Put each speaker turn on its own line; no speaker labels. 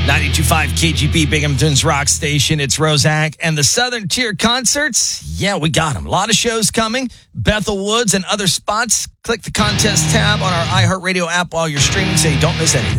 92.5 KGP Binghamton's Rock Station. It's Roszak and the Southern Tier Concerts. Yeah, we got them. A lot of shows coming. Bethel Woods and other spots. Click the contest tab on our iHeartRadio app while you're streaming so you don't miss anything.